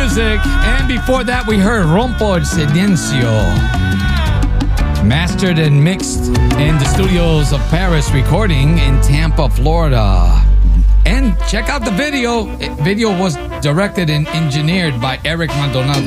music. And before that, we heard Rompo el Silencio. Mastered and mixed in the studios of Paris, recording in Tampa, Florida. And check out the video. Video was directed and engineered by Eric Maldonado.